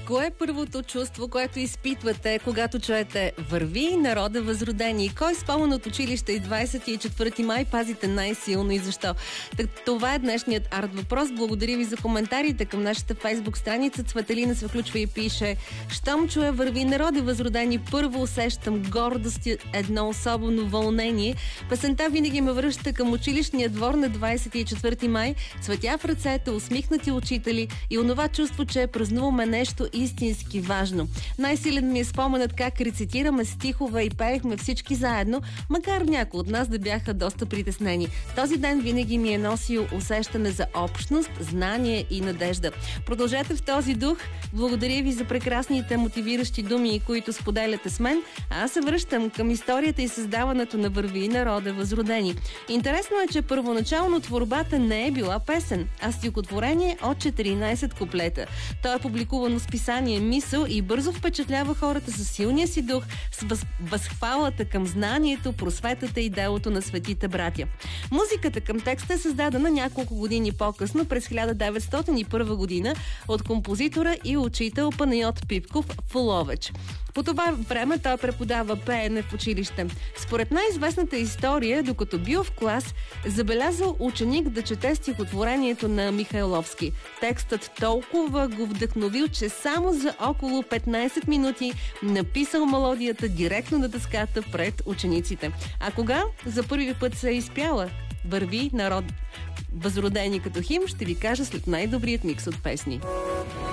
Кое е първото чувство, което изпитвате, когато чуете "Върви, народа възродени"? Кой спомен от училище и 24 май пазите най-силно и защо? Това е днешният арт въпрос. Благодаря ви за коментарите към нашата фейсбук страница. Цветелина се включва и пише: щом чуя "Върви, народа възродени", първо усещам гордост и едно особено вълнение. Песента винаги ме връща към училищния двор на 24 май, цветя в ръцете, усмихнати учители и онова чувство, че празнуваме нещо истински важно. Най-силен ми е споменът как рецитираме стихове и пеехме всички заедно, макар някои от нас да бяха доста притеснени. Този ден винаги ми е носил усещане за общност, знание и надежда. Продължете в този дух. Благодаря ви за прекрасните мотивиращи думи, които споделяте с мен. Аз се връщам към историята и създаването на "Върви, народа възродени". Интересно е, че първоначално творбата не е била песен, а стихотворение от 14 куплета. То е публикувано с писание "Мисъл" и бързо впечатлява хората със силния си дух, с възхвалата към знанието, просветата и делото на светите братя. Музиката към текста е създадена няколко години по-късно, през 1901 година, от композитора и учител Панайот Пипков в Ловеч. По това време той преподава пеене в училище. Според най-известната история, докато бил в клас, забелязал ученик да чете стихотворението на Михайловски. Текстът толкова го вдъхновил, че само за около 15 минути написал мелодията директно на дъската пред учениците. А кога за първи път се е изпяла "Върви, народ възродени" като химн, ще ви кажа след най-добрият микс от песни.